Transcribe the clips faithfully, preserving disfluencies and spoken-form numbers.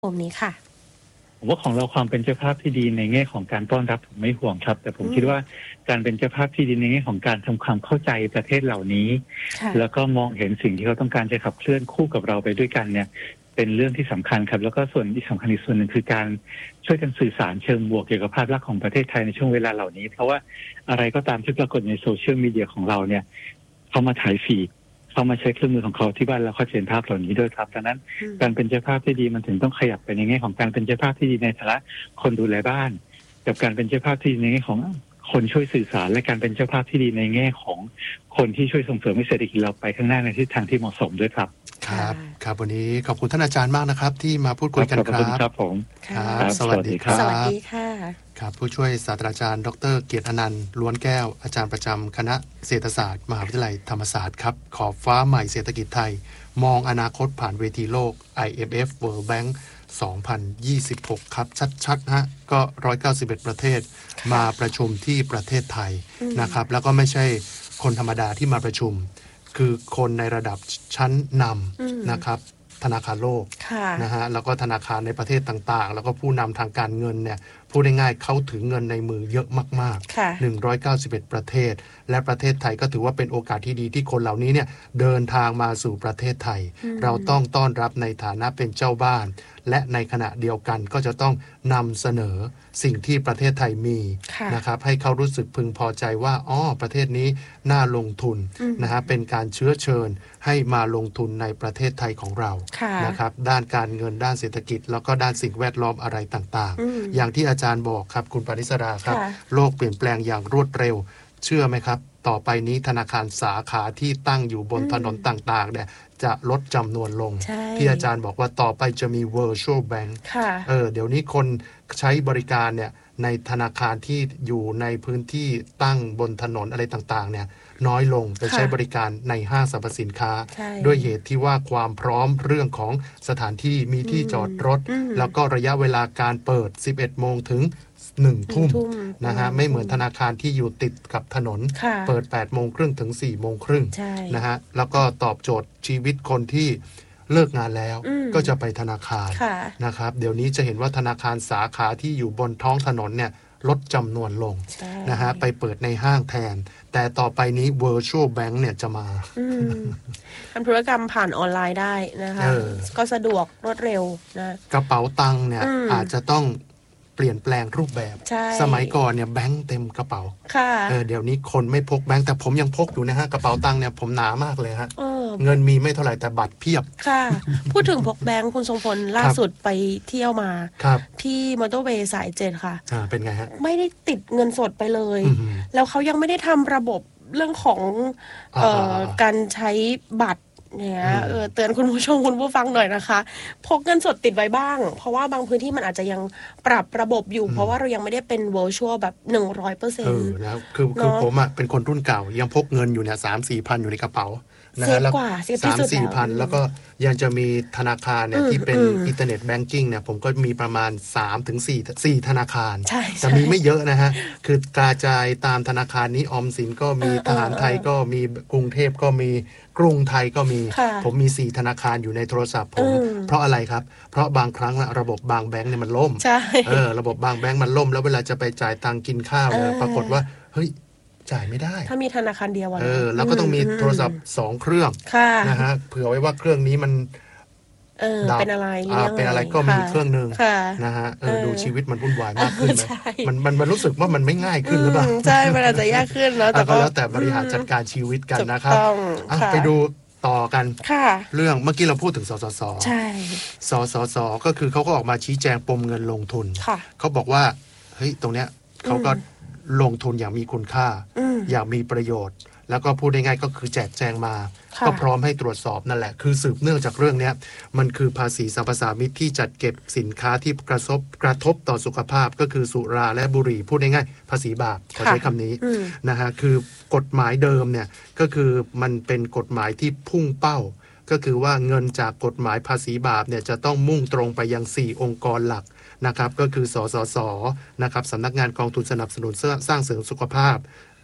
ผมนี้ค่ะผมว่าของเราความเป็นเจ้าภาพที่ดีในแง่ของการต้อนรับผมไม่ห่วงครับแต่ผมคิดว่าการเป็นเจ้าภาพที่ดีในแง่ของการทำความเข้าใจประเทศเหล่านี้แล้วก็มองเห็นสิ่งที่เขาต้องการจะขับเคลื่อนคู่กับเราไปด้วยกันเนี่ยเป็นเรื่องที่สำคัญครับแล้วก็ส่วนที่สำคัญอีกส่วนหนึ่งคือการช่วยกันสื่อสารเชิงบวกเกี่ยวกับภาพลักษณ์ของประเทศไทยในช่วงเวลาเหล่านี้เพราะว่าอะไรก็ตามที่ปรากฏในโซเชียลมีเดียของเราเนี่ยเขามาถ่ายฟีดเขามาใช้เครื่องมือของเขาที่บ้านเราเขาเห็นภาพเหล่านี้ด้วยครับดังนั้นการเป็นเจ้าภาพที่ดีมันถึงต้องขยับไปในแง่ของการเป็นเจ้าภาพที่ดีในฐานะคนดูแลบ้านกับการเป็นเจ้าภาพที่ดีในแง่ของคนช่วยสื่อสารและการเป็นเจ้าภาพที่ดีในแง่ของคนที่ช่วยส่งเสริมให้เศรษฐกิจเราไปข้างหน้าในทิศทางที่เหมาะสมด้วยครับครับครับวันนี้ขอบคุณท่านอาจารย์มากนะครับที่มาพูดคุยกันครับขอบคุณครับผมครับสวัสดีครับสวัสดีค่ะครับผู้ช่วยศาสตราจารย์ดรเกียรติอนันต์ล้วนแก้วอาจารย์ประจำคณะเศรษฐศาสตร์มหาวิทยาลัยธรรมศาสตร์ครับขอบฟ้าใหม่เศรษฐกิจไทยมองอนาคตผ่านเวทีโลก ไอ เอ็ม เอฟ World Bank สองพันยี่สิบหกครับชัดๆฮะก็หนึ่งร้อยเก้าสิบเอ็ดประเทศมาประชุมที่ประเทศไทยนะครับแล้วก็ไม่ใช่คนธรรมดาที่มาประชุมคือคนในระดับชั้นนำนะครับธนาคารโลกนะฮะแล้วก็ธนาคารในประเทศต่างๆแล้วก็ผู้นำทางการเงินเนี่ยพูดง่ายๆเข้าถึงเงินในมือเยอะมากๆหนึ่งร้อยเก้าสิบเอ็ดประเทศและประเทศไทยก็ถือว่าเป็นโอกาสที่ดีที่คนเหล่านี้เนี่ยเดินทางมาสู่ประเทศไทยเราต้องต้อนรับในฐานะเป็นเจ้าบ้านและในขณะเดียวกันก็จะต้องนำเสนอสิ่งที่ประเทศไทยมีนะครับให้เขารู้สึกพึงพอใจว่าอ๋อประเทศนี้น่าลงทุนนะฮะเป็นการเชื้อเชิญให้มาลงทุนในประเทศไทยของเรานะครับด้านการเงินด้านเศรษฐกิจแล้วก็ด้านสิ่งแวดล้อมอะไรต่างๆอย่างที่อาจารย์บอกครับคุณปริศราครับโลกเปลี่ยนแปลงอย่างรวดเร็วเชื่อไหมครับต่อไปนี้ธนาคารสาขาที่ตั้งอยู่บนถนนต่างๆเนี่ยจะลดจำนวนลงที่อาจารย์บอกว่าต่อไปจะมี virtual bank เออเดี๋ยวนี้คนใช้บริการเนี่ยในธนาคารที่อยู่ในพื้นที่ตั้งบนถนนอะไรต่างๆเนี่ยน้อยลงไปใช้บริการในห้างสรรพสินค้าด้วยเหตุที่ว่าความพร้อมเรื่องของสถานที่มีที่จอดรถแล้วก็ระยะเวลาการเปิด สิบเอ็ดโมงถึงหนึ่งทุ่มนะฮะไม่เหมือนธนาคารที่อยู่ติดกับถนนเปิด แปดโมงครึ่งถึง สี่โมงครึ่งนะฮะแล้วก็ตอบโจทย์ชีวิตคนที่เลิกงานแล้วก็จะไปธนาคารนะครับเดี๋ยวนี้จะเห็นว่าธนาคารสาขาที่อยู่บนท้องถนนเนี่ยลดจำนวนลงนะฮะไปเปิดในห้างแทนแต่ต่อไปนี้ virtual bank เนี่ยจะมาทำธุรกรรมผ่านออนไลน์ได้นะคะก็สะดวกรวดเร็วนะกระเป๋าตังค์เนี่ย อ, อาจจะต้องเปลี่ยนแปลงรูปแบบสมัยก่อนเนี่ยแบงค์เต็มกระเป๋าเออเดี๋ยวนี้คนไม่พกแบงค์แต่ผมยังพกอยู่นะฮะกระเป๋าตังค์เนี่ยผมหนามากเลยฮะเงินมีไม่เท่าไหร่แต่บัตรเพียบค่ะพูดถึงพกแบงค์คุณทรงพลล่าสุดไปเที่ยวมาที่มอเตอร์เวย์สายเจ็ดค่ะเป็นไงฮะไม่ได้ติดเงินสดไปเลยแล้วเขายังไม่ได้ทำระบบเรื่องของเอ่อการใช้บัตรเนี่ยเออเตือนคุณผู้ชมคุณผู้ฟังหน่อยนะคะพกเงินสดติดไว้บ้างเพราะว่าบางพื้นที่มันอาจจะยังปรับระบบอยู่เพราะว่าเรายังไม่ได้เป็น virtual แบบ หนึ่งร้อยเปอร์เซ็นต์เออแล้วคือคือผมอ่ะเป็นคนรุ่นเก่ายังพกเงินอยู่เนี่ย สามสี่พัน อยู่ในกระเป๋านะฮะแล้วสามสี่พันแล้วก็ยังจะมีธนาคารเนี่ยที่เป็นอินเทอร์เน็ตแบงกิ้งเนี่ยผมก็มีประมาณ สามถึงสี่ สี่ธนาคารแต่มีไม่เยอะนะฮะคือกระจายตามธนาคารนี้ออมสินก็มีทหารไทยก็มีกรุงเทพก็มีกรุงไทยก็มีผมมีสี่ธนาคารอยู่ในโทรศัพท์ผมเพราะอะไรครับเพราะบางครั้งระบบบางแบงค์เนี่ยมันล่มเออระบบบางแบงค์มันล่มแล้วเวลาจะไปจ่ายตังค์กินข้าวเนี่ยปรากฏว่าเฮ้ยจ่ายไม่ได้ถ้ามีธนาคารเดียวเออแล้วก็ต้องมีโทรศัพท์สองเครื่องนะฮะเผื่อไว้ว่าเครื่องนี้มันเออเป็นอะไรเป็นอะไรก็มีเครื่องนึงนะฮะเออดูชีวิตมันวุ่นวายมากขึ้นไหมมันมันมันรู้สึกว่ามันไม่ง่ายขึ้นหรือเปล่าใช่มันอาจจะยากขึ้นแล้วแต่ก็แล้วแต่บริหารจัดการชีวิตกันนะครับไปดูต่อกันเรื่องเมื่อกี้เราพูดถึงสสสใช่สสสก็คือเขาก็ออกมาชี้แจงปมเงินลงทุนเขาบอกว่าเฮ้ยตรงเนี้ยเขาก็ลงทุนอย่างมีคุณค่าอย่างมีประโยชน์แล้วก็พูดได้ง่ายก็คือแจกแจงมาก็พร้อมให้ตรวจสอบนั่นแหละคือสืบเนื่องจากเรื่องนี้มันคือภาษีสรรพสามิตที่จัดเก็บสินค้าที่กระทบกระทบต่อสุขภาพก็คือสุราและบุหรี่พูดได้ง่ายภาษีบาปขอใช้คำนี้นะฮะคือกฎหมายเดิมเนี่ยก็คือมันเป็นกฎหมายที่พุ่งเป้าก็คือว่าเงินจากกฎหมายภาษีบาปเนี่ยจะต้องมุ่งตรงไปยังสี่องค์กรหลักนะครับก็คือสสสนะครับสำนักงานกองทุนสนับสนุนสร้างเสริมสุขภาพ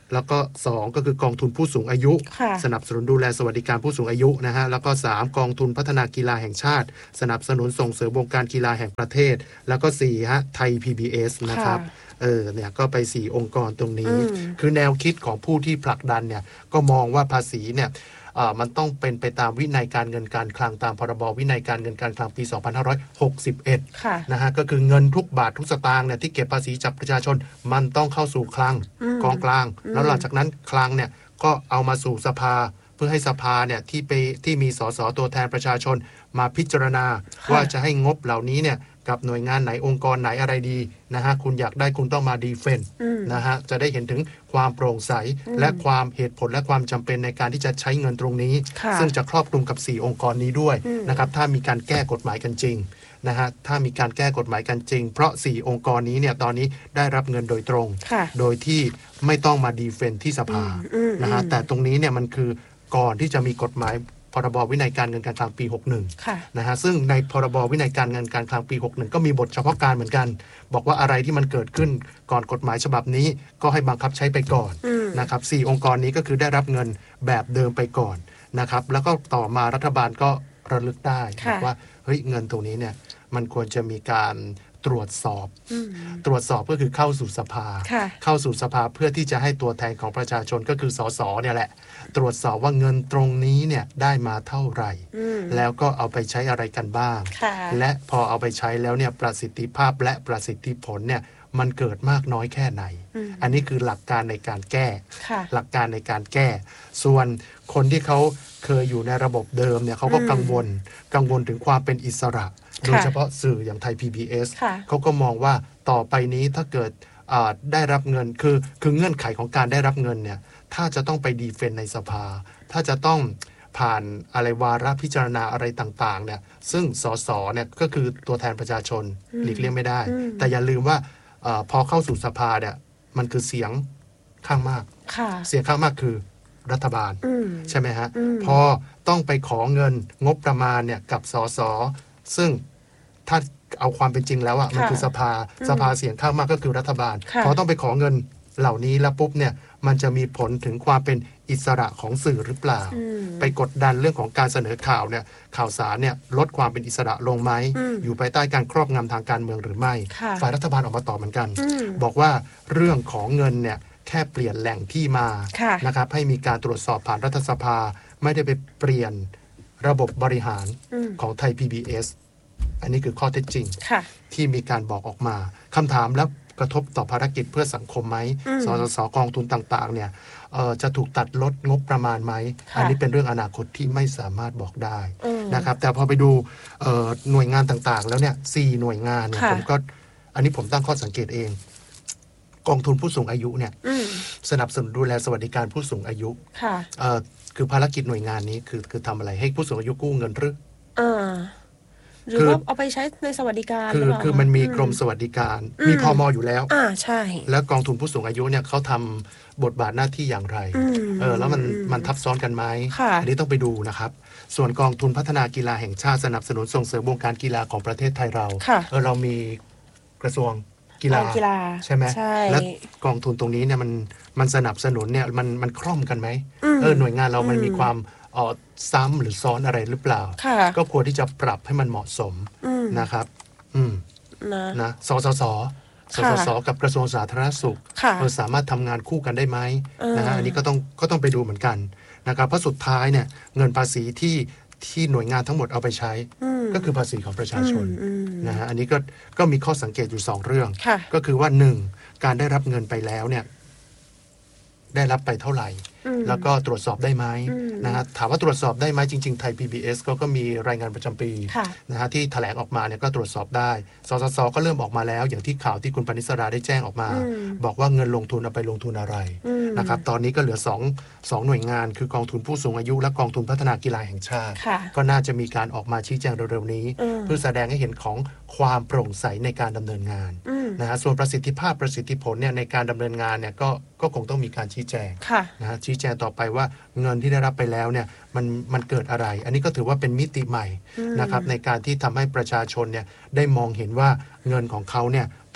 แล้วก็สองก็คือกองทุนผู้สูงอายุสนับสนุนดูแลสวัสดิการผู้สูงอายุนะฮะแล้วก็สามกองทุนพัฒนากีฬาแห่งชาติสนับสนุนส่งเสริมวงการกีฬาแห่งประเทศแล้วก็สี่ฮะไทย พี บี เอส นะครับเออเนี่ยก็ไปสี่องค์กรตรงนี้คือแนวคิดของผู้ที่ผลักดันเนี่ยก็มองว่าภาษีเนี่ยมันต้องเป็นไปตามวินัยการเงินการคลังตามพรบวินัยการเงินการคลังปีสองพันห้าร้อยหกสิบเอ็ดนะฮะก็คือเงินทุกบาททุกสตางค์เนี่ยที่เก็บภาษีจากประชาชนมันต้องเข้าสู่คลังกองกลางแล้วหลังจากนั้นคลังเนี่ยก็เอามาสู่สภาเพื่อให้สภาเนี่ยที่ไปที่มีสสตัวแทนประชาชนมาพิจารณาว่าจะให้งบเหล่านี้เนี่ยกับหน่วยงานไหนองค์กรไหนอะไรดีนะฮะคุณอยากได้คุณต้องมาดีเฟนต์นะฮะจะได้เห็นถึงความโปร่งใสและความเหตุผลและความจำเป็นในการที่จะใช้เงินตรงนี้ซึ่งจะครอบคลุมกับสี่องค์กรนี้ด้วยนะครับถ้ามีการแก้กฎหมายกันจริงนะฮะถ้ามีการแก้กฎหมายกันจริงเพราะสี่องค์กรนี้เนี่ยตอนนี้ได้รับเงินโดยตรงโดยที่ไม่ต้องมาดีเฟนต์ที่สภานะฮะแต่ตรงนี้เนี่ยมันคือก่อนที่จะมีกฎหมายพรบวินัยการเงินการคลังปีหกสิบเอ็ดนะฮะซึ่งในพรบวินัยการเงินการคลังปีหกสิบเอ็ดก็มีบทเฉพาะการเหมือนกันบอกว่าอะไรที่มันเกิดขึ้นก่อนกฎหมายฉบับนี้ก็ให้บังคับใช้ไปก่อนนะครับสี่องค์กรนี้ก็คือได้รับเงินแบบเดิมไปก่อนนะครับแล้วก็ต่อมารัฐบาลก็ระลึกได้บอกว่าเฮ้ยเงินตรงนี้เนี่ยมันควรจะมีการตรวจสอบตรวจสอบก็คือเข้าสู่สภาเข้าสู่สภาเพื่อที่จะให้ตัวแทนของประชาชนก็คือสสเนี่ยแหละตรวจสอบว่าเงินตรงนี้เนี่ยได้มาเท่าไหร่แล้วก็เอาไปใช้อะไรกันบ้างและพอเอาไปใช้แล้วเนี่ยประสิทธิภาพและประสิทธิผลเนี่ยมันเกิดมากน้อยแค่ไหนอันนี้คือหลักการในการแก้หลักการในการแก้ส่วนคนที่เขาเคยอยู่ในระบบเดิมเนี่ยเขาก็กังวลกังวลถึงความเป็นอิสระโดยเฉพาะสื่ออย่างไทย พี บี เอส เขาก็มองว่าต่อไปนี้ถ้าเกิดได้รับเงินคือคือเงื่อนไขของการได้รับเงินเนี่ยถ้าจะต้องไปดีเฟนต์ในสภาถ้าจะต้องผ่านอะไรวาระพิจารณาอะไรต่างๆเนี่ยซึ่งสสเนี่ยก็คือตัวแทนประชาชนหลีกเลี่ยงไม่ได้แต่อย่าลืมว่าพอเข้าสู่สภาเนี่ยมันคือเสียงข้างมากเสียงข้างมากคือรัฐบาลใช่ไหมฮะพอต้องไปขอเงินงบประมาณเนี่ยกับสสซึ่งถ้าเอาความเป็นจริงแล้วอ่ะมันคือสภาสภาเสียงข้างมากก็คือรัฐบาลพอต้องไปขอเงินเหล่านี้แล้วปุ๊บเนี่ยมันจะมีผลถึงความเป็นอิสระของสื่อหรือเปล่าไปกดดันเรื่องของการเสนอข่าวเนี่ยข่าวสารเนี่ยลดความเป็นอิสระลงไหมอยู่ภายใต้การครอบงำทางการเมืองหรือไม่ฝ่ายรัฐบาลออกมาตอบเหมือนกันบอกว่าเรื่องของเงินเนี่ยแค่เปลี่ยนแหล่งที่มานะครับให้มีการตรวจสอบผ่านรัฐสภาไม่ได้ไปเปลี่ยนระบบบริหารของไทย พี บี เอส อันนี้คือข้อเท็จจริงที่มีการบอกออกมาคำถามแล้วกระทบต่อภารกิจเพื่อสังคมไหมสสสกองทุนต่างๆเนี่ยจะถูกตัดลดงบประมาณไหมอันนี้เป็นเรื่องอนาคตที่ไม่สามารถบอกได้นะครับแต่พอไปดูหน่วยงานต่างๆแล้วเนี่ยสี่หน่วยงานเนี่ยผมก็อันนี้ผมตั้งข้อสังเกตเองกองทุนผู้สูงอายุเนี่ยสนับสนุนดูแลสวัสดิการผู้สูงอายุคือภารกิจหน่วยงานนี้คือคือทำอะไรให้ผู้สูงอายุกู้เงินหรือหรือว่าเอาไปใช้ในสวัสดิการคือคือมันมีกรมสวัสดิการมีพม.อยู่แล้วอ่าใช่แล้วกองทุนผู้สูงอายุเนี่ยเขาทำบทบาทหน้าที่อย่างไรเออแล้วมันมันทับซ้อนกันไหมอันนี้ต้องไปดูนะครับส่วนกองทุนพัฒนากีฬาแห่งชาติสนับสนุนส่งเสริมวงการกีฬาของประเทศไทยเราเออเรามีกระทรวงกีฬาใช่ไหมและกองทุนตรงนี้เนี่ยมันมันสนับสนุนเนี่ยมันมันคล่อมกันไหมเออหน่วยงานเรามันมีความอ๋อซ้ำหรือซ้อนอะไรหรือเปล่าก็ควรที่จะปรับให้มันเหมาะสมนะครับอืมนะนะสสสสสสกับกระทรวงสาธารณสุขเราสามารถทำงานคู่กันได้ไหมนะฮะอันนี้ก็ต้องก็ต้องไปดูเหมือนกันนะครับเพราะสุดท้ายเนี่ยเงินภาษีที่ที่หน่วยงานทั้งหมดเอาไปใช้ก็คือภาษีของประชาชนนะฮะอันนี้ก็ก็มีข้อสังเกตอยู่สองเรื่องก็คือว่าหนึ่งการได้รับเงินไปแล้วเนี่ยได้รับไปเท่าไหร่แล้วก็ตรวจสอบได้ไหมนะฮะถามว่าตรวจสอบได้ไหมจริงๆไทย พี บี เอส ก็ก็มีรายงานประจำปีนะฮะที่แถลงออกมาเนี่ยก็ตรวจสอบได้สสสก็เริ่มออกมาแล้วอย่างที่ข่าวที่คุณปณิสราได้แจ้งออกมาบอกว่าเงินลงทุนเอาไปลงทุนอะไรนะครับตอนนี้ก็เหลือสอง สองหน่วยงานคือกองทุนผู้สูงอายุและกองทุนพัฒนากีฬาแห่งชาติก็น่าจะมีการออกมาชี้แจงเร็วๆนี้เพื่อแสดงให้เห็นของความโปร่งใสในการดำเนินงานนะฮะส่วนประสิทธิภาพประสิทธิผลเนี่ยในการดำเนินงานเนี่ยก็ก็คงต้องมีการชี้แจงนะฮะชี้แจงต่อไปว่าเงินที่ได้รับไปแล้วเนี่ยมันมันเกิดอะไรอันนี้ก็ถือว่าเป็นมิติใหม่นะครับในการที่ทำให้ประชาชนเนี่ยได้มองเห็นว่าเงินของเขาเนี่ยไป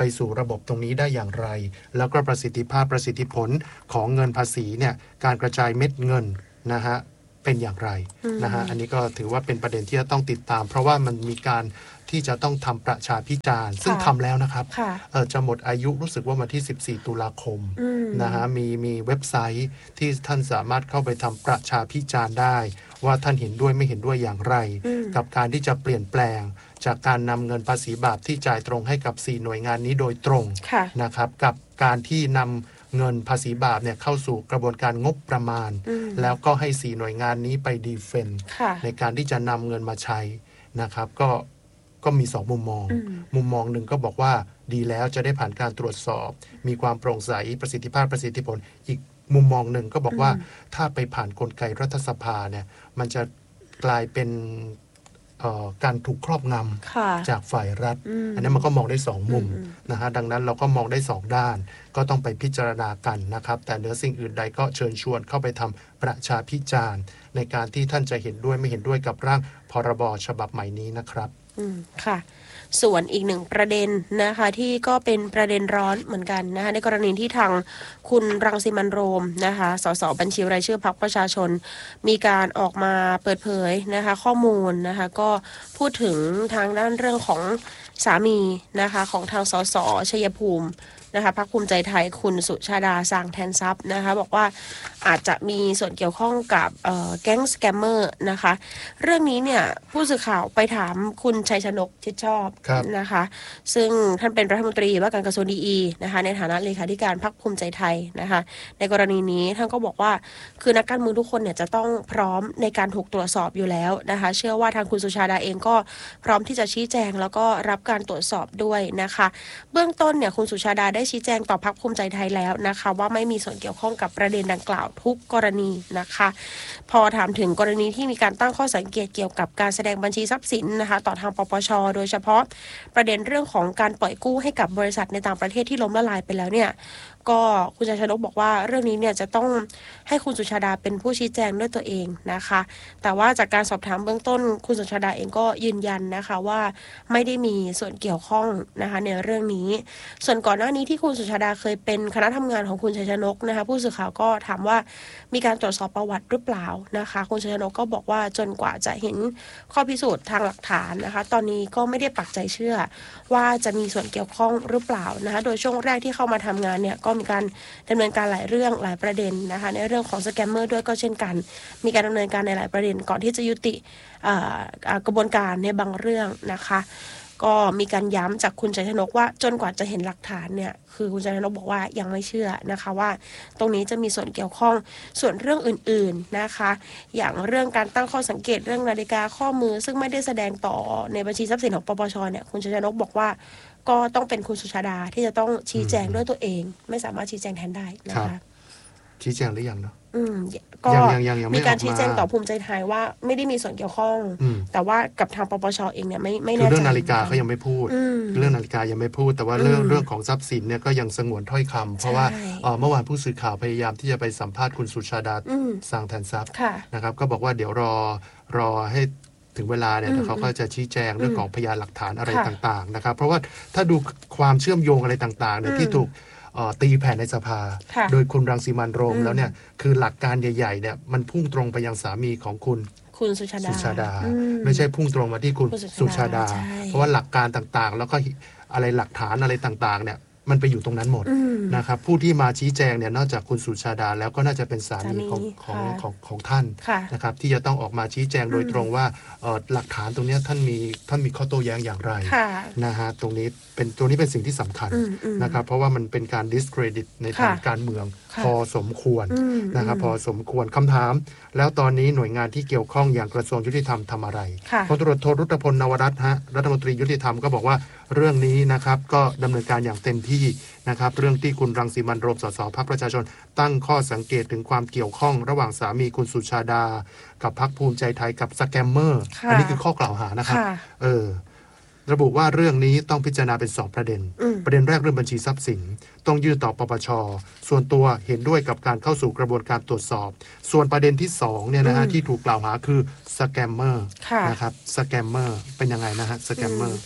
ไปสู่ระบบตรงนี้ได้อย่างไรแล้วก็ประสิทธิภาพประสิทธิผลของเงินภาษีเนี่ยการกระจายเม็ดเงินนะฮะเป็นอย่างไรนะฮะอันนี้ก็ถือว่าเป็นประเด็นที่จะต้องติดตามเพราะว่ามันมีการที่จะต้องทำประชาพิจารณ์ซึ่งทำแล้วนะครับเออจะหมดอายุรู้สึกว่าวันที่สิบสี่ตุลาคมนะฮะมีมีเว็บไซต์ที่ท่านสามารถเข้าไปทำประชาพิจารณ์ได้ว่าท่านเห็นด้วยไม่เห็นด้วยอย่างไรกับการที่จะเปลี่ยนแปลงจากการนำเงินภาษีบาปที่จ่ายตรงให้กับสี่หน่วยงานนี้โดยตรงนะครับกับการที่นำเงินภาษีบาปเนี่ยเข้าสู่กระบวนการงบประมาณแล้วก็ให้สี่หน่วยงานนี้ไปดีเฟนต์ในการที่จะนำเงินมาใช้นะครับก็ก็มีสองมุมมองมุมมองหนึ่งก็บอกว่าดีแล้วจะได้ผ่านการตรวจสอบมีความโปร่งใสประสิทธิภาพประสิทธิผลอีกมุมมองหนึ่งก็บอกว่าถ้าไปผ่านกลไกรัฐสภาเนี่ยมันจะกลายเป็นการถูกครอบงำจากฝ่ายรัฐ อ, อันนี้มันก็มองได้สองมุมนะฮะดังนั้นเราก็มองได้สองด้านก็ต้องไปพิจารณากันนะครับแต่เหนือสิ่งอื่นใดก็เชิญชวนเข้าไปทำประชาพิจารณ์ในการที่ท่านจะเห็นด้วยไม่เห็นด้วยกับร่างพรบฉบับใหม่นี้นะครับอืมค่ะส่วนอีกหนึ่งประเด็นนะคะที่ก็เป็นประเด็นร้อนเหมือนกันนะคะในกรณีที่ทางคุณรังสิมันต์โรมนะคะสสบัญชีรายชื่อพรรคประชาชนมีการออกมาเปิดเผยนะคะข้อมูลนะคะก็พูดถึงทางด้านเรื่องของสามีนะคะของทางสสชัยภูมินะคะพรรคภูมิใจไทยคุณสุชาดาสร้างแทนทรัพย์นะคะบอกว่าอาจจะมีส่วนเกี่ยวข้องกับแก๊งสแกมเมอร์นะคะเรื่องนี้เนี่ยผู้สื่อข่าวไปถามคุณชัยชนกชิดชอบนะคะซึ่งท่านเป็นรัฐมนตรีว่าการกระทรวงดีนะคะในฐานะเลขาธิการพรรคภูมิใจไทยนะคะในกรณีนี้ท่านก็บอกว่าคือนักการเมืองทุกคนเนี่ยจะต้องพร้อมในการถูกตรวจสอบอยู่แล้วนะคะเชื่อว่าทางคุณสุชาดาเองก็พร้อมที่จะชี้แจงแล้วก็รับการตรวจสอบด้วยนะคะเบื้องต้นเนี่ยคุณสุชาดาได้ชี้แจงต่อพรรคภูมิใจไทยแล้วนะคะว่าไม่มีส่วนเกี่ยวข้องกับประเด็นดังกล่าวทุกกรณีนะคะพอถามถึงกรณีที่มีการตั้งข้อสังเกตเกี่ยวกับการแสดงบัญชีทรัพย์สินนะคะต่อทางปปช.โดยเฉพาะประเด็นเรื่องของการปล่อยกู้ให้กับบริษัทในต่างประเทศที่ล้มละลายไปแล้วเนี่ยก็คุณชัยชนกบอกว่าเรื่องนี้เนี่ยจะต้องให้คุณสุชาดาเป็นผู้ชี้แจงด้วยตัวเองนะคะแต่ว่าจากการสอบถามเบื้องต้นคุณสุชาดาเองก็ยืนยันนะคะว่าไม่ได้มีส่วนเกี่ยวข้องนะคะในเรื่องนี้ส่วนก่อนหน้านี้ที่คุณสุชาดาเคยเป็นคณะทำงานของคุณชัยชนกนะคะผู้สื่อข่าวก็ถามว่ามีการตรวจสอบประวัติหรือเปล่านะคะคุณชัยชนกก็บอกว่าจนกว่าจะเห็นข้อพิสูจน์ทางหลักฐานนะคะตอนนี้ก็ไม่ได้ปักใจเชื่อว่าจะมีส่วนเกี่ยวข้องหรือเปล่านะคะโดยช่วงแรกที่เข้ามาทำงานเนี่ยก็มีการดำเนินการหลายเรื่องหลายประเด็นนะคะในเรื่องของสแกมเมอร์ด้วยก็เช่นกันมีการดำเนินการในหลายประเด็นก่อนที่จะยุติกระบวนการในบางเรื่องนะคะก็มีการย้ำจากคุณชัยชนกว่าจนกว่าจะเห็นหลักฐานเนี่ยคือคุณชัยชนกบอกว่ายังไม่เชื่อนะคะว่าตรงนี้จะมีส่วนเกี่ยวข้องส่วนเรื่องอื่นๆนะคะอย่างเรื่องการตั้งข้อสังเกตเรื่องนาฬิกาข้อมือซึ่งไม่ได้แสดงต่อในบัญชีทรัพย์สินของปปช.เนี่ยคุณชัยชนกบอกว่าก็ต้องเป็นคุณสุชาดาที่จะต้องชี้แจงด้วยตัวเองไม่สามารถชี้แจงแทนได้นะคะชี้แจงหรือยังเนาะอืมก็มีการชี้แจงต่อภูมิใจไทยว่าไม่ได้มีส่วนเกี่ยวข้องแต่ว่ากับทางปปช.เองเนี่ยไม่ไม่แน่ใจเรื่องนาฬิกาเขายังไม่พูดเรื่องนาฬิกายังไม่พูดแต่ว่าเรื่องเรื่องของทรัพย์สินเนี่ยก็ยังสงวนถ้อยคำเพราะว่าเมื่อวานผู้สื่อข่าวพยายามที่จะไปสัมภาษณ์คุณสุชาดาสร้างแทนทรัพย์นะครับก็บอกว่าเดี๋ยวรอรอให้ถึงเวลาเนี่ยเขาก็จะชี้แจงเรื่องของพยานหลักฐานอะไรต่างๆนะครับเพราะว่าถ้าดูความเชื่อมโยงอะไรต่างๆเนี่ยที่ถูกตีแผ่ในสภาโดยคุณรังสิมันต์โรมแล้วเนี่ยคือหลักการใหญ่ๆเนี่ยมันพุ่งตรงไปยังสามีของคุณคุณสุชาดาสุชาดาไม่ใช่พุ่งตรงมาที่คุณสุชาดาเพราะว่าหลักการต่างๆแล้วก็อะไรหลักฐานอะไรต่างๆเนี่ยมันไปอยู่ตรงนั้นหมดนะครับผู้ที่มาชี้แจงเนี่ยนอกจากคุณสุชาดาแล้วก็น่าจะเป็นสามีของของของของท่านนะครับที่จะต้องออกมาชี้แจงโดยตรงว่าหลักฐานตรงนี้ท่านมีท่านมีข้อโต้แย้งอย่างไรนะฮะตรงนี้เป็นตัวนี้เป็นสิ่งที่สำคัญนะครับเพราะว่ามันเป็นการ discredit ในทางการเมืองพอสมควรนะครับพอสมควรคำถามแล้วตอนนี้หน่วยงานที่เกี่ยวข้องอย่างกระทรวงยุติธรรมทำอะไรพลตำรวจโทรุตพลนวรัตน์ฮะรัฐมนตรียุติธรรมก็บอกว่าเรื่องนี้นะครับก็ดำเนินการอย่างเต็มที่นะครับเรื่องที่คุณรังสิมันต์โรมสสพรรคประชาชนตั้งข้อสังเกตถึงความเกี่ยวข้องระหว่างสามีคุณสุชาดากับพรรคภูมิใจไทยกับสแกมเมอร์อันนี้คือข้อกล่าวหานะครับเออระบุว่าเรื่องนี้ต้องพิจารณาเป็นสองประเด็นประเด็นแรกเรื่องบัญชีทรัพย์สินต้องยื่นต่อปปช.ส่วนตัวเห็นด้วยกับการเข้าสู่กระบวนการตรวจสอบส่วนประเด็นที่สองเนี่ยนะฮะที่ถูกกล่าวหาคือสแกมเมอร์นะครับสแกมเมอร์เป็นยังไงนะฮะสแกมเมอร์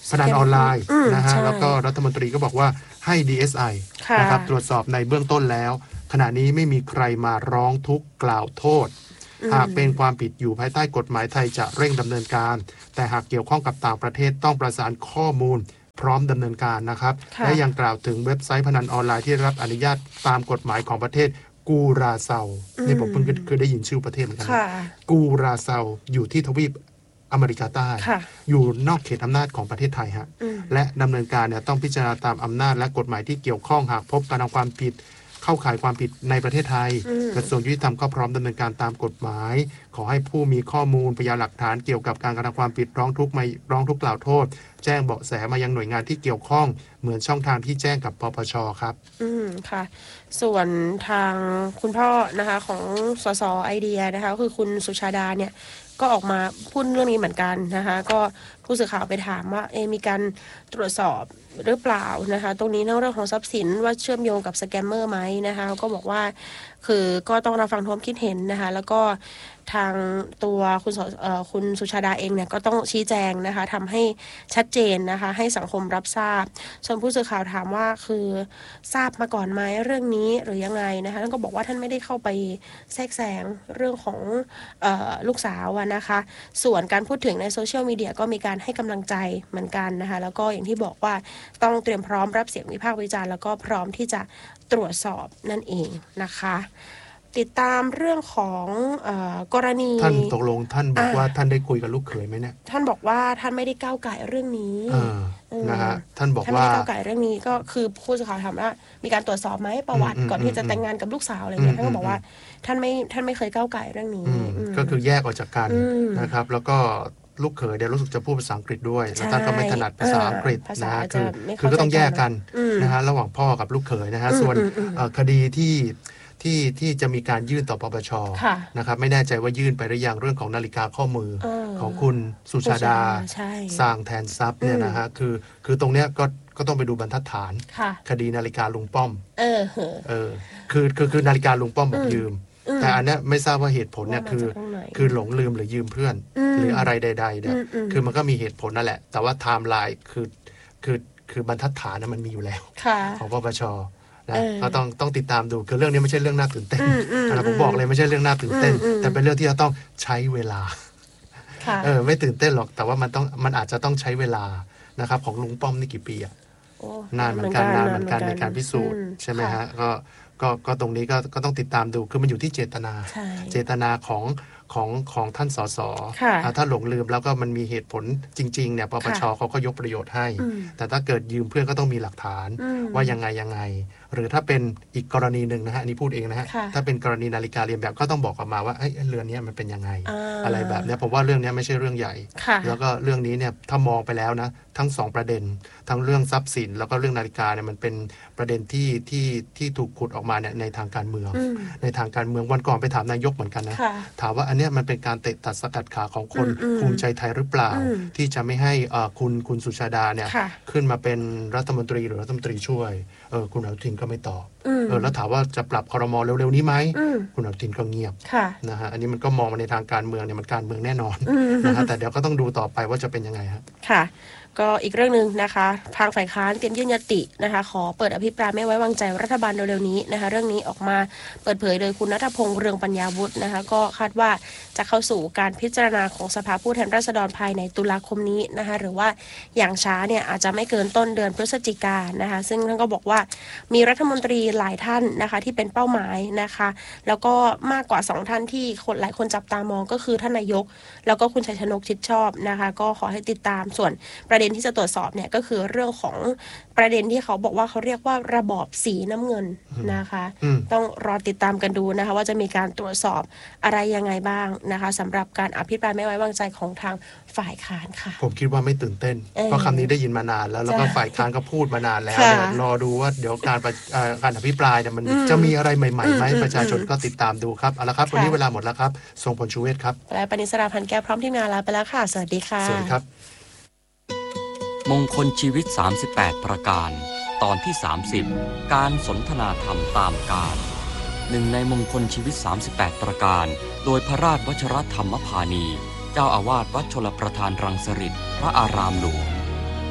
พนันออนไลน์นะฮะแล้วก็รัฐมนตรีก็บอกว่าให้ ดี เอส ไอ นะครับตรวจสอบในเบื้องต้นแล้วขณะนี้ไม่มีใครมาร้องทุกข์กล่าวโทษหากเป็นความผิดอยู่ภายใต้กฎหมายไทยจะเร่งดำเนินการแต่หากเกี่ยวข้องกับต่างประเทศต้องประสานข้อมูลพร้อมดำเนินการนะครับและยังกล่าวถึงเว็บไซต์พนันออนไลน์ที่ได้รับอนุญาตตามกฎหมายของประเทศกูราเซานี่ผมเพิ่งเคยได้ยินชื่อประเทศเหมือนกันกูราเซาอยู่ที่ทวีปอเมริกาใต้อยู่นอกเขตอำนาจของประเทศไทยฮะและดำเนินการเนี่ยต้องพิจารณาตามอำนาจและกฎหมายที่เกี่ยวข้องหากพบการทำความผิดเข้าข่ายความผิดในประเทศไทยกระทรวงยุติธรรมก็พร้อมดำเนินการตามกฎหมายขอให้ผู้มีข้อมูลพยานหลักฐานเกี่ยวกับการกระทำความผิดร้องทุกข์มาร้องทุกข์กล่าวโทษแจ้งเบาะแสมายังหน่วยงานที่เกี่ยวข้องเหมือนช่องทางที่แจ้งกับปปช.ครับอืมค่ะส่วนทางคุณพ่อนะคะของสสไอเดียนะคะก็คือคุณสุชาดาเนี่ยก็ออกมาพูดเรื่องนี้เหมือนกันนะคะก็ผู้สื่อข่าวไปถามว่าเอมีการตรวจสอบหรือเปล่านะคะตรงนี้เรื่องของทรัพย์สินว่าเชื่อมโยงกับสแกมเมอร์ไหมนะคะก็บอกว่าคือก็ต้องรับฟังความคิดเห็นนะคะแล้วก็ทางตัวคุณคุณสุชาดาเองเนี่ยก็ต้องชี้แจงนะคะทำให้ชัดเจนนะคะให้สังคมรับทราบส่วนผู้สื่อข่าวถามว่าคือทราบมาก่อนไหมเรื่องนี้หรือยังไงนะคะท่านก็บอกว่าท่านไม่ได้เข้าไปแทรกแซงเรื่องของเอ่อลูกสาวนะคะส่วนการพูดถึงในโซเชียลมีเดียก็มีการให้กำลังใจเหมือนกันนะคะแล้วก็อย่างที่บอกว่าต้องเตรียมพร้อมรับเสียงวิพากษ์วิจารณ์แล้วก็พร้อมที่จะตรวจสอบนั่นเองนะคะติดตามเรื่องของเอ่อกรณีท่านตกลงท่านบอกว่าท่านได้คุยกับลูกเขยไหมเนี่ยท่านบอกว่าท่านไม่ได้ก้าวไก่เรื่องนี้นะฮะท่านบอกว่าท่านไม่ได้ก้าวไก่เรื่องนี้ก็คือผู้สื่อข่าวถามว่ามีการตรวจสอบไหมประวัติก่อนที่จะแต่งงานกับลูกสาวอะไรเงี้ยท่านก็บอกว่าท่านไม่ท่านไม่เคยก้าวไก่เรื่องนี้ก็คือแยกออกจากกันนะครับแล้วก็ลูกเขยเดี๋ยวรู้สึกจะพูดภาษาอังกฤษด้วยแล้วท่านก็ไม่ถนัดภาษาอังกฤษนะฮะคือคือก็ต้องแยกกันนะฮะระหว่างพ่อกับลูกเขยนะฮะส่วนคดีที่ที่ที่จะมีการยื่นต่อปปช.นะครับไม่แน่ใจว่ายื่นไปหรือยังเรื่องของนาฬิกาข้อมือของคุณสุชาดาสร้างแทนทรัพย์เนี่ยนะฮะคือคือตรงเนี้ยก็ก็ต้องไปดูบรรทัดฐานคดีนาฬิกาลุงป้อมเออเออคือคือคือนาฬิกาลุงป้อมบอกยืมแต่อันนี้ไม่ทราบว่าเหตุผลเนี่ยคือคือหลงลืมหรือยืมเพื่อนหรืออะไรใดๆเนี่ยคือมันก็มีเหตุผลนั่นแหละแต่ว่าไทม์ไลน์คือคือคือบรรทัดฐานนั้นมันมีอยู่แล้วของปปช.นะก็ต้องต้องติดตามดูคือเรื่องนี้ไม่ใช่เรื่องน่าตื่นเต้นนะผมบอกเลยไม่ใช่เรื่องน่าตื่นเต้นแต่เป็นเรื่องที่จะต้องใช้เวลาเออไม่ตื่นเต้นหรอกแต่ว่ามันต้องมันอาจจะต้องใช้เวลานะครับของลุงป้อมนี่กี่ปีอะนานเหมือนกันนานเหมือนกันในการพิสูจน์ใช่ไหมฮะก็ก็ก็ตรงนี้ก็ก็ต้องติดตามดูคือมันอยู่ที่เจตนาเจตนาของของของท่านสสถ้าหลงลืมแล้วก็มันมีเหตุผลจริงๆเนี่ยปปช.เขาก็ยกประโยชน์ให้แต่ถ้าเกิดยืมเพื่อนก็ต้องมีหลักฐานว่ายังไงยังไงหรือถ้าเป็นอีกกรณีหนึ่งนะฮะอันนี้พูดเองนะฮะถ้าเป็นกรณีนาฬิกาเรียนแบบก็ต้องบอกออกมาว่าเอ้ยเรือนนี้มันเป็นยังไงอะไรแบบนี้ผมว่าเรื่องนี้ไม่ใช่เรื่องใหญ่แล้วก็เรื่องนี้เนี่ยถ้ามองไปแล้วนะทั้งสองประเด็นทั้งเรื่องทรัพย์สินแล้วก็เรื่องนาฬิกาเนี่ยมันเป็นประเด็นที่ที่ที่ถูกขุดออกมาเนี่ยในทางการเมืองในทางการเมืองวันก่อนไปถามนายกเหมือนกันนะถามว่าอันนี้มันเป็นการเตะตัดสกัดขาของคนภูมิใจไทยหรือเปล่าที่จะไม่ให้คุณคุณสุชาดาเนี่ยขึ้นมาเป็นรัฐมนตรีหรือรัฐมนตรีช่วยเออคุณอนุทินก็ไม่ตอบเออแล้วถามว่าจะปรับครม.เร็วๆนี้ไหมคุณอนุทินก็เงียบนะฮะอันนี้มันก็มองมาในทางการเมืองเนี่ยมันการเมืองแน่นอนนะฮะแต่เดี๋ยวก็ต้องดูต่อไปว่าจะเป็นยังไงครับค่ะก็อีกเรื่องนึงนะคะทางฝ่ายค้านเตรียมยื่นยตินะคะขอเปิดอภิปรายไม่ไว้วางใจรัฐบาลเร็วๆนี้นะคะเรื่องนี้ออกมาเปิดเผยโดยคุณณัฐพงษ์เรืองปัญญาวุฒินะคะก็คาดว่าจะเข้าสู่การพิจารณาของสภาผู้แทนราษฎรภายในตุลาคมนี้นะคะหรือว่าอย่างช้าเนี่ยอาจจะไม่เกินต้นเดือนพฤศจิกายนนะคะซึ่งท่านก็บอกว่ามีรัฐมนตรีหลายท่านนะคะที่เป็นเป้าหมายนะคะแล้วก็มากกว่าสองท่านที่คนหลายคนจับตามองก็คือท่านนายกแล้วก็คุณชัยชนกชิดชอบนะคะก็ขอให้ติดตามส่วนประเด็นที่จะตรวจสอบเนี่ยก็คือเรื่องของประเด็นที่เขาบอกว่าเขาเรียกว่าระบอบสีน้ำเงินนะคะต้องรอติดตามกันดูนะคะว่าจะมีการตรวจสอบอะไรยังไงบ้างนะคะสำหรับการอภิปรายไม่ไว้วางใจของทางฝ่ายค้านค่ะผมคิดว่าไม่ตื่นเต้นเพราะคำนี้ได้ยินมานานแล้วแล้วก็ฝ่ายค้านก็พูดมานานแล้วรอดูว่าเดี๋ยวการการอภิปรายเนี่ยมันจะมีอะไรใหม่ๆไหมประชาชนก็ติดตามดูครับเอาละครับวันนี้เวลาหมดแล้วครับทรงพลชูเวชครับและปณิสราพันธ์แก้วพร้อมทีมงานลาไปแล้วค่ะสวัสดีค่ะสวัสดีครับมงคลชีวิตสามสิบแปดประการตอนที่สามสิบการสนทนาธรรมตามกาลหนึ่งในมงคลชีวิตสามสิบแปดประการโดยพระราชวชรธรรมพานีเจ้าอาวาสวัดชลประทานรังสฤษฎร์พระอารามหลวง